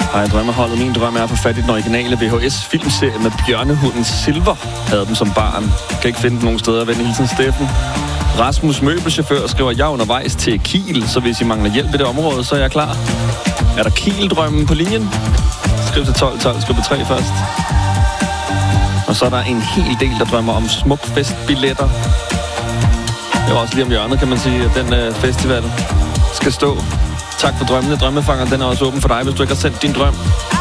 Hej, drømmeholdet. Min drøm er at få fat i den originale VHS-filmserie med bjørnehunden Silver. Havde dem som barn. Kan ikke finde den nogen steder. Venlig hilsen, Steffen. Rasmus, møbelchauffør, skriver, jeg er undervejs til Kiel, så hvis I mangler hjælp i det område, så er jeg klar. Er der Kiel-drømmen på linjen? Skriv til 1212, skriv på 3 først. Og så er der en hel del, der drømmer om smukfestbilletter. Det er også lige om hjørnet, kan man sige, at den festival skal stå. Tak for drømmene. Drømmefangeren, den er også åben for dig, hvis du ikke har sendt din drøm.